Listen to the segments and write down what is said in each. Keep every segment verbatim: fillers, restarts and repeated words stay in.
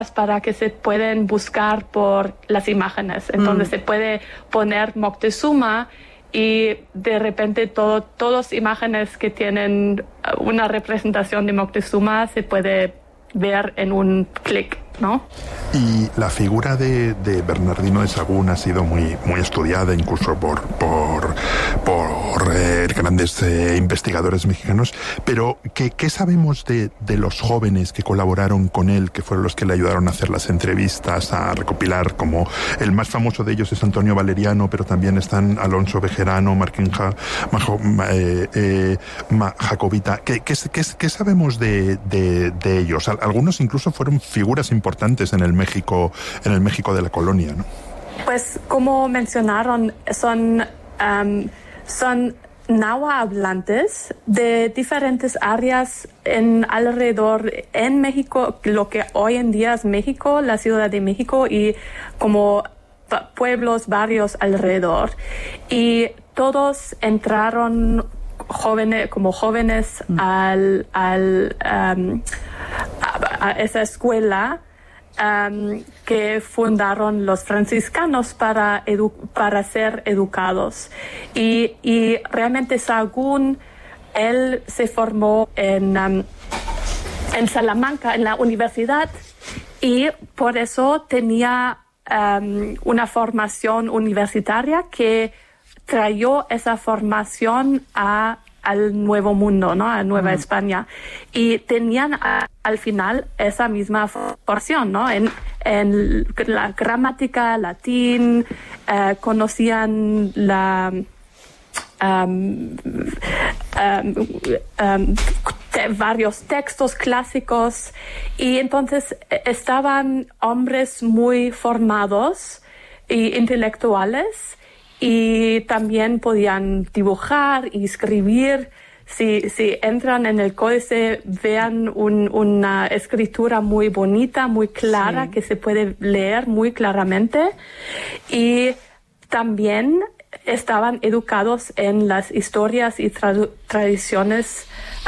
para que se pueden buscar por las imágenes. Entonces mm. se puede poner Moctezuma y de repente todo, todas imágenes que tienen una representación de Moctezuma se puede ver en un clic, ¿no? Y la figura de, de Bernardino de Sahagún ha sido muy, muy estudiada, incluso por, por, por eh, grandes eh, investigadores mexicanos. Pero, ¿qué, qué sabemos de, de los jóvenes que colaboraron con él, que fueron los que le ayudaron a hacer las entrevistas, a recopilar? Como el más famoso de ellos es Antonio Valeriano, pero también están Alonso Bejerano, Martín ja, Majo, eh, eh, Ma, Jacobita. ¿Qué, qué, qué, qué sabemos de, de, de ellos? Algunos incluso fueron figuras importantes en el México, en el México de la colonia, ¿no? Pues como mencionaron, son, um, son náhuatl hablantes de diferentes áreas en alrededor en México, lo que hoy en día es México, la Ciudad de México y como pueblos, barrios alrededor. Y todos entraron jóvenes, como jóvenes mm. al, al um, a, a esa escuela um, que fundaron los franciscanos para, edu- para ser educados. Y, y realmente Sahagún, él se formó en, um, en Salamanca, en la universidad, y por eso tenía um, una formación universitaria que trayó esa formación a, al Nuevo Mundo, ¿no? A Nueva mm. España. Y tenían a, al final esa misma formación, ¿no? En, en la gramática, latín, eh, conocían la... Um, um, um, te, varios textos clásicos y entonces estaban hombres muy formados e intelectuales y también podían dibujar y escribir. Si, si entran en el códice, vean un, una escritura muy bonita, muy clara, sí. que se puede leer muy claramente. Y también estaban educados en las historias y tra- tradiciones,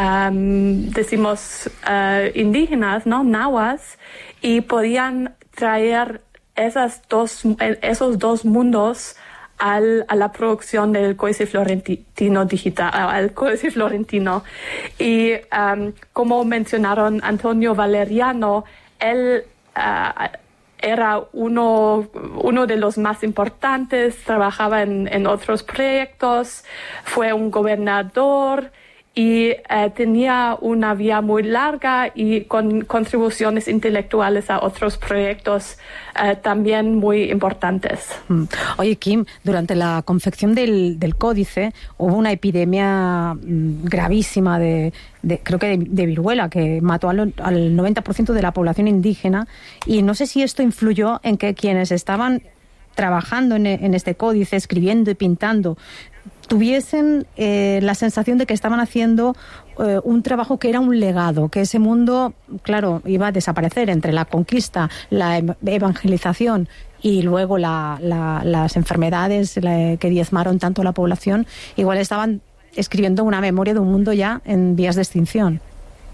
um, decimos, uh, indígenas, ¿no? Nahuas, y podían traer esas dos, esos dos mundos al, a la producción del Códice Florentino digital, al Códice Florentino. Y um, como mencionaron Antonio Valeriano, él uh, era uno, uno de los más importantes, trabajaba en, en otros proyectos, fue un gobernador y eh, tenía una vía muy larga y con contribuciones intelectuales a otros proyectos eh, también muy importantes. Oye, Kim, durante la confección del, del códice hubo una epidemia gravísima de, de creo que de, de viruela que mató al, al noventa por ciento de la población indígena, y no sé si esto influyó en que quienes estaban trabajando en, en este códice, escribiendo y pintando, tuviesen eh, la sensación de que estaban haciendo eh, un trabajo que era un legado, que ese mundo, claro, iba a desaparecer entre la conquista, la evangelización y luego la, la, las enfermedades la, que diezmaron tanto a la población. Igual estaban escribiendo una memoria de un mundo ya en vías de extinción.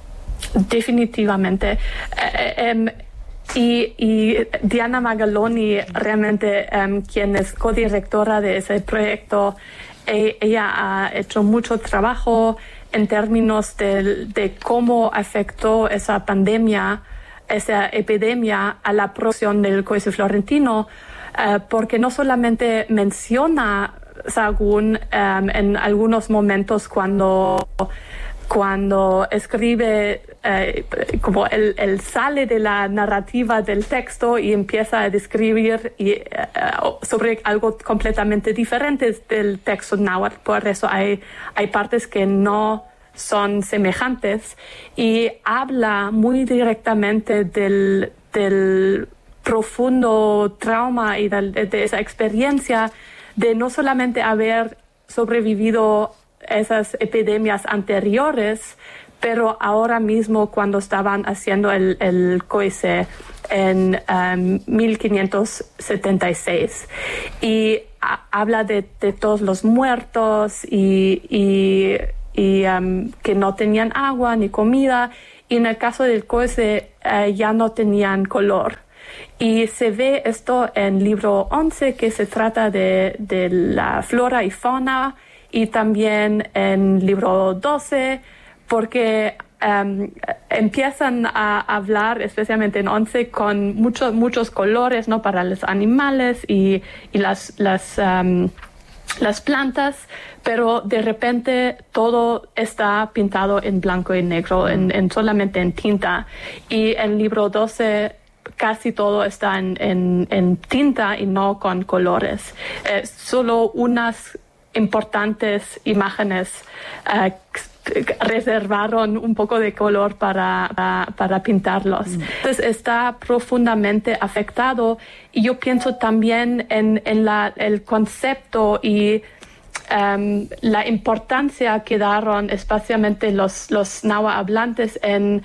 Definitivamente. Eh, um... Y, y Diana Magaloni, realmente um, quien es codirectora de ese proyecto, e, ella ha hecho mucho trabajo en términos de, de cómo afectó esa pandemia, esa epidemia a la producción del Códice Florentino, uh, porque no solamente menciona Sahagún um, en algunos momentos cuando... cuando escribe, eh, como él, él sale de la narrativa del texto y empieza a describir y, eh, sobre algo completamente diferente del texto náhuatl. Por eso hay, hay partes que no son semejantes, y habla muy directamente del, del profundo trauma y de, de esa experiencia de no solamente haber sobrevivido esas epidemias anteriores, pero ahora mismo cuando estaban haciendo el, el códice en um, mil quinientos setenta y seis. Y a, habla de, de todos los muertos y, y, y um, que no tenían agua ni comida, y en el caso del códice eh, ya no tenían color. Y se ve esto en libro once, que se trata de, de la flora y fauna, y también en libro doce, porque um, empiezan a hablar, especialmente en once, con muchos muchos colores, ¿no?, para los animales y, y las, las, um, las plantas, pero de repente todo está pintado en blanco y negro, en, en solamente en tinta. Y en libro doce casi todo está en, en, en tinta y no con colores. Eh, solo unas importantes imágenes eh, reservaron un poco de color para, para, para pintarlos. Mm. Entonces está profundamente afectado, y yo pienso también en, en la, el concepto y um, la importancia que dieron especialmente los, los náhuatl hablantes en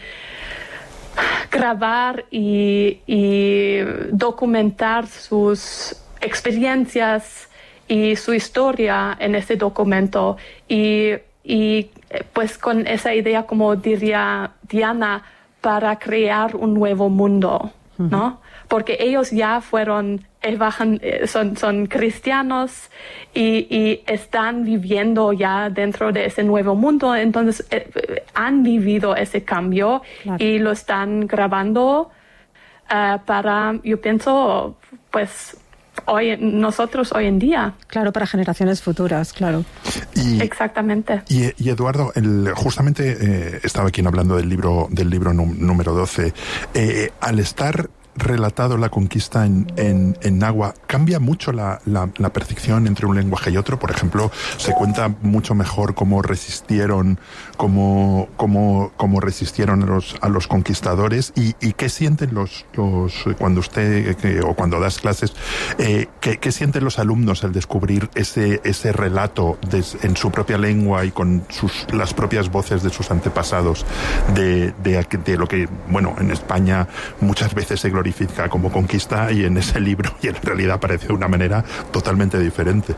grabar y, y documentar sus experiencias y su historia en ese documento, y, y pues con esa idea, como diría Diana, para crear un nuevo mundo, ¿no? Uh-huh. Porque ellos ya fueron, son, son cristianos y, y están viviendo ya dentro de ese nuevo mundo, entonces eh, han vivido ese cambio, claro, y lo están grabando uh, para, yo pienso, pues hoy nosotros hoy en día. Claro, para generaciones futuras, claro. Y, Exactamente. Y, y Eduardo, el, justamente eh, estaba aquí hablando del libro del libro num, número doce. Eh, al estar relatado la conquista en, en, en náhuatl, ¿cambia mucho la, la, la percepción entre un lenguaje y otro? Por ejemplo, se cuenta mucho mejor cómo resistieron, cómo, cómo, cómo resistieron a los, a los conquistadores, y, y qué sienten los, los cuando usted, que, o cuando das clases, eh, qué, qué sienten los alumnos al descubrir ese, ese relato de, en su propia lengua y con sus, las propias voces de sus antepasados, de, de, de lo que, bueno, en España muchas veces se glorifica como conquista, y en ese libro y en realidad aparece de una manera totalmente diferente.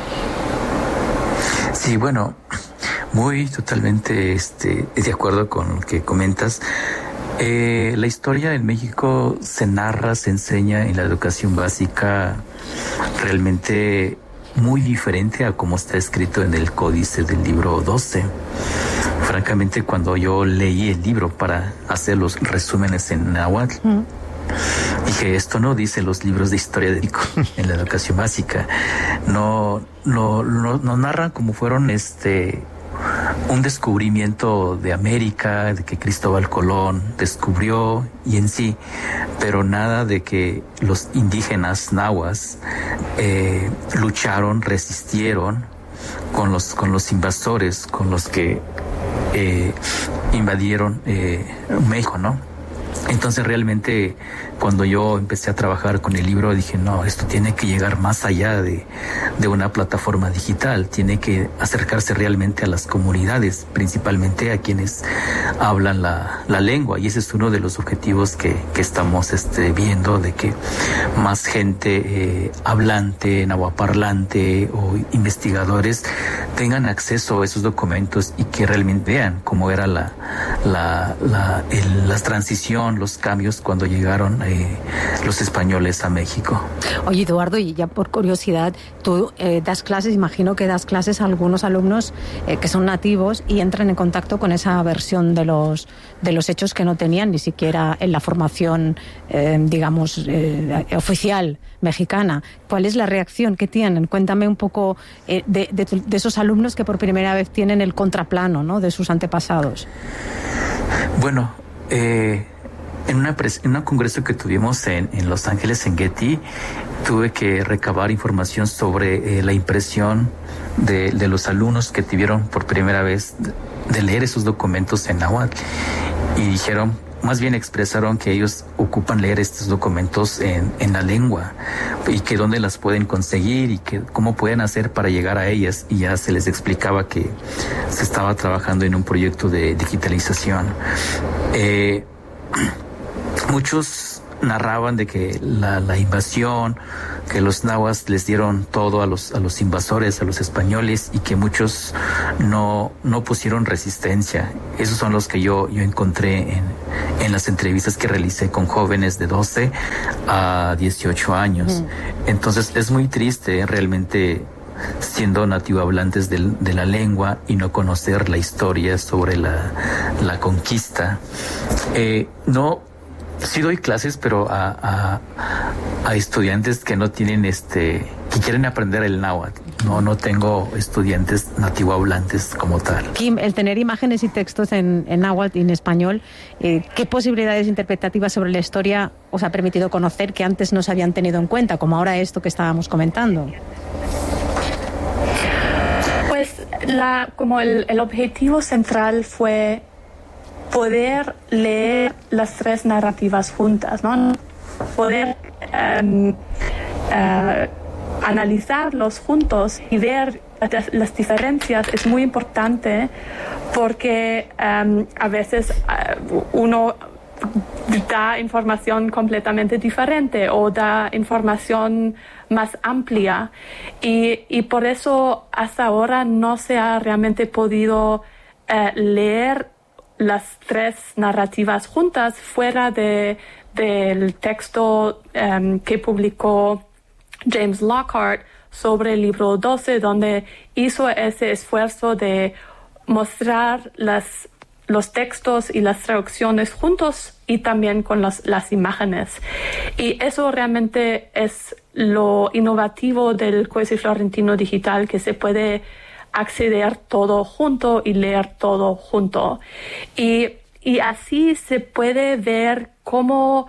Sí, bueno, muy totalmente este, de acuerdo con lo que comentas. Eh, la historia en México se narra, se enseña en la educación básica realmente muy diferente a como está escrito en el códice del libro doce. Francamente, cuando yo leí el libro para hacer los resúmenes en náhuatl, mm. dije, esto no dice los libros de historia de México en la educación básica. No, no, no, no narran como fueron este un descubrimiento de América, de que Cristóbal Colón descubrió y en sí, pero nada de que los indígenas nahuas eh, lucharon, resistieron con los, con los invasores, con los que eh, invadieron eh, México, ¿no? Entonces realmente cuando yo empecé a trabajar con el libro dije, no, esto tiene que llegar más allá de, de una plataforma digital, tiene que acercarse realmente a las comunidades, principalmente a quienes hablan la, la lengua, y ese es uno de los objetivos que, que estamos este, viendo, de que más gente eh, hablante, nahuaparlante o investigadores tengan acceso a esos documentos y que realmente vean cómo era la, la, la, el, la transición, los cambios cuando llegaron eh, los españoles a México. Oye, Eduardo, y ya por curiosidad, tú eh, das clases, imagino que das clases a algunos alumnos eh, que son nativos y entran en contacto con esa versión de los de los hechos que no tenían ni siquiera en la formación, eh, digamos, eh, oficial mexicana. ¿Cuál es la reacción que tienen? Cuéntame un poco eh, de, de, de esos alumnos que por primera vez tienen el contraplano, ¿no?, de sus antepasados. Bueno, eh, en, una pres- en un congreso que tuvimos en, en Los Ángeles, en Getty, tuve que recabar información sobre eh, la impresión de, de los alumnos que tuvieron por primera vez de leer esos documentos en náhuatl, y dijeron, más bien expresaron que ellos ocupan leer estos documentos en, en la lengua y que dónde las pueden conseguir y que cómo pueden hacer para llegar a ellas, y ya se les explicaba que se estaba trabajando en un proyecto de digitalización. Eh, muchos narraban de que la, la invasión, que los nahuas les dieron todo a los, a los invasores, a los españoles, y que muchos no, no pusieron resistencia. Esos son los que yo, yo encontré en, en las entrevistas que realicé con jóvenes de doce a dieciocho años. Mm. Entonces es muy triste realmente, siendo nativo hablantes de, de la lengua y no conocer la historia sobre la, la conquista. Eh, no, sí doy clases, pero a, a, a estudiantes que no tienen este, que quieren aprender el náhuatl. No, no tengo estudiantes nativo hablantes como tal. Kim, el tener imágenes y textos en, en náhuatl y en español, eh, ¿qué posibilidades interpretativas sobre la historia os ha permitido conocer que antes no se habían tenido en cuenta, como ahora esto que estábamos comentando? Pues la, como el, el objetivo central fue poder leer las tres narrativas juntas, ¿no? Poder um, uh, analizarlos juntos y ver las, las diferencias es muy importante, porque um, a veces uh, uno da información completamente diferente o da información más amplia, y, y por eso hasta ahora no se ha realmente podido uh, leer las tres narrativas juntas fuera de, del texto um, que publicó James Lockhart sobre el libro doce, donde hizo ese esfuerzo de mostrar las los textos y las traducciones juntos y también con las, las imágenes. Y eso realmente es lo innovativo del Códice Florentino Digital, que se puede acceder todo junto y leer todo junto. Y, y así se puede ver cómo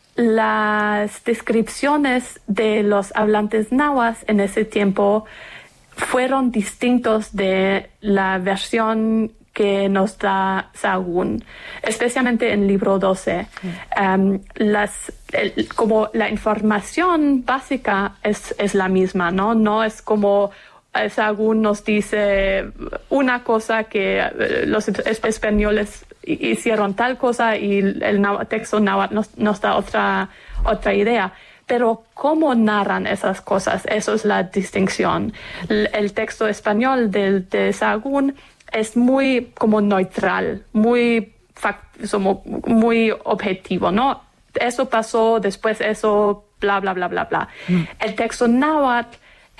las descripciones de los hablantes nahuas en ese tiempo fueron distintos de la versión que nos da Sahagún, especialmente en el libro doce. Um, las, el, como la información básica es, es la misma, ¿no? No es como Sahagún nos dice una cosa que los españoles hicieron tal cosa y el texto náhuatl nos, nos da otra, otra idea. Pero cómo narran esas cosas, eso es la distinción. El, el texto español de, de Sahagún es muy como neutral, muy, como, muy objetivo, ¿no? Eso pasó, después eso, bla, bla, bla, bla, bla. Mm. El texto náhuatl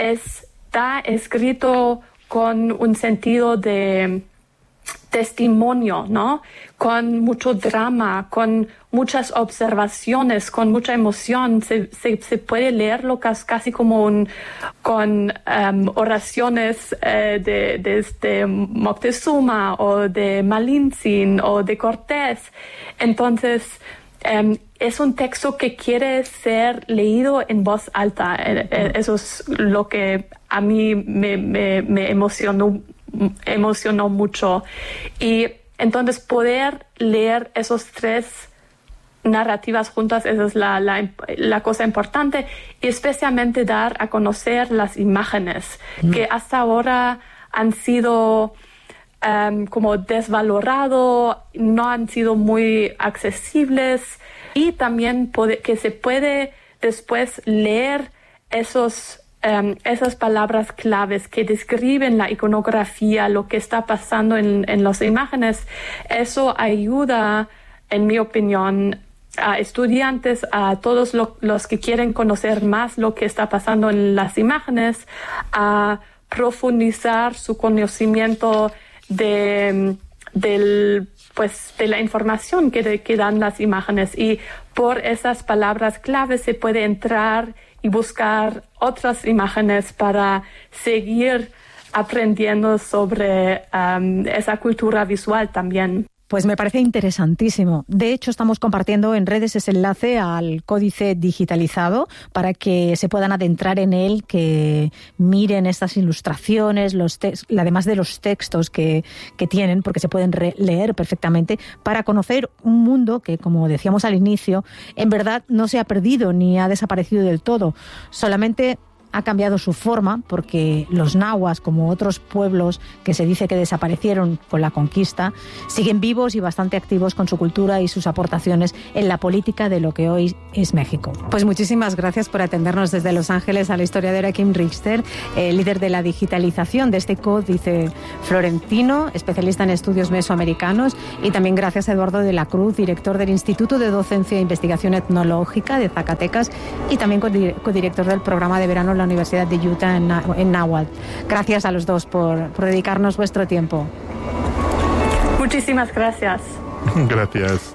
está escrito con un sentido de testimonio, ¿no? Con mucho drama, con muchas observaciones, con mucha emoción. Se, se, se puede leerlo casi como un, con um, oraciones eh, de, de, de Moctezuma o de Malintzin o de Cortés. Entonces, um, es un texto que quiere ser leído en voz alta. Eh, eso es lo que a mí me, me, me emocionó emocionó mucho. Y entonces poder leer esos tres narrativas juntas, esa es la, la, la cosa importante, y especialmente dar a conocer las imágenes mm. que hasta ahora han sido um, como desvalorado, no han sido muy accesibles, y también puede, que se puede después leer esos Um, esas palabras claves que describen la iconografía, lo que está pasando en, en las imágenes. Eso ayuda, en mi opinión, a estudiantes, a todos lo, los que quieren conocer más lo que está pasando en las imágenes, a profundizar su conocimiento de, del, pues, de la información que, de, que dan las imágenes. Y por esas palabras claves se puede entrar y buscar otras imágenes para seguir aprendiendo sobre um, esa cultura visual también. Pues me parece interesantísimo. De hecho, estamos compartiendo en redes ese enlace al códice digitalizado para que se puedan adentrar en él, que miren estas ilustraciones, los te- además de los textos que, que tienen, porque se pueden re- leer perfectamente, para conocer un mundo que, como decíamos al inicio, en verdad no se ha perdido ni ha desaparecido del todo. Solamente ha cambiado su forma porque los nahuas, como otros pueblos que se dice que desaparecieron con la conquista, siguen vivos y bastante activos con su cultura y sus aportaciones en la política de lo que hoy es México. Pues muchísimas gracias por atendernos desde Los Ángeles a la historiadora Kim Richter, eh, líder de la digitalización de este códice florentino, especialista en estudios mesoamericanos, y también gracias a Eduardo de la Cruz, director del Instituto de Docencia e Investigación Etnológica de Zacatecas y también codirector del programa de verano en la Universidad de Utah en, en Nahuatl. Gracias a los dos por, por dedicarnos vuestro tiempo. Muchísimas gracias. Gracias.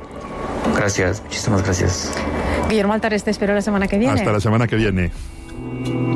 Gracias, muchísimas gracias. Guillermo Altares, te espero la semana que viene. Hasta la semana que viene.